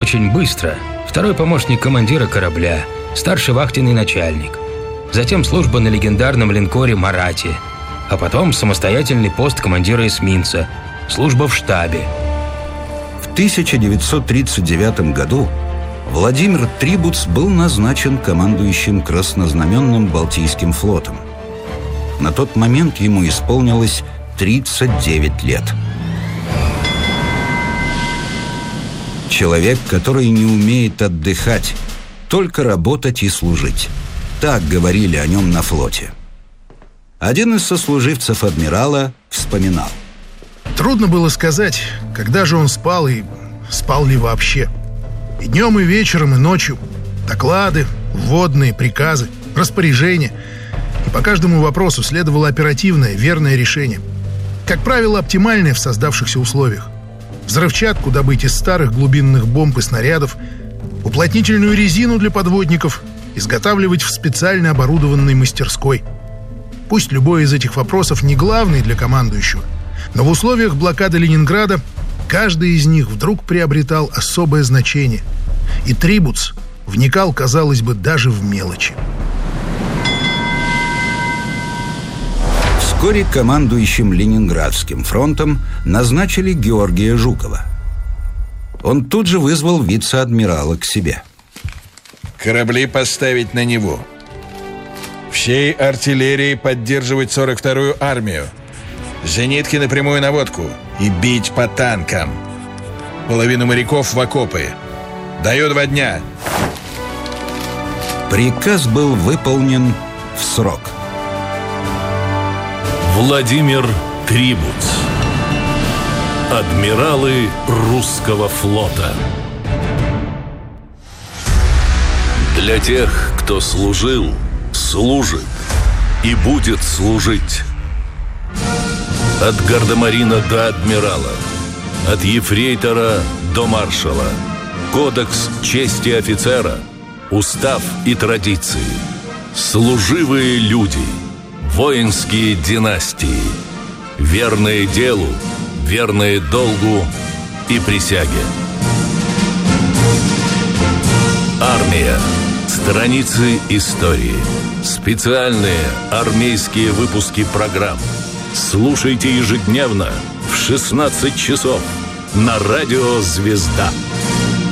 очень быстро. Второй помощник командира корабля, старший вахтенный начальник. Затем служба на легендарном линкоре «Марати». А потом самостоятельный пост командира эсминца, служба в штабе. В 1939 году Владимир Трибуц был назначен командующим Краснознаменным Балтийским флотом. На тот момент ему исполнилось 39 лет. Человек, который не умеет отдыхать, только работать и служить. Так говорили о нем на флоте. Один из сослуживцев адмирала вспоминал: трудно было сказать, когда же он спал и спал ли вообще. И днем, и вечером, и ночью доклады, вводные, приказы, распоряжения. И по каждому вопросу следовало оперативное, верное решение. Как правило, оптимальное в создавшихся условиях. Взрывчатку добыть из старых глубинных бомб и снарядов, уплотнительную резину для подводников изготавливать в специально оборудованной мастерской. Пусть любой из этих вопросов не главный для командующего, но в условиях блокады Ленинграда каждый из них вдруг приобретал особое значение. И Трибуц вникал, казалось бы, даже в мелочи. Вскоре командующим Ленинградским фронтом назначили Георгия Жукова. Он тут же вызвал вице-адмирала к себе. Корабли поставить на Неву. Всей артиллерии поддерживать 42-ю армию. Зенитки на прямую наводку и бить по танкам. Половину моряков в окопы. Даю 2 дня. Приказ был выполнен в срок. Владимир Трибуц. Адмиралы русского флота. Для тех, кто служил, служит и будет служить. От гардемарина до адмирала, от ефрейтора до маршала. Кодекс чести офицера, устав и традиции. Служивые люди, воинские династии. Верные делу, верные долгу и присяге. Армия. Страницы истории. Специальные армейские выпуски программ. Слушайте ежедневно в 16 часов на радио «Звезда».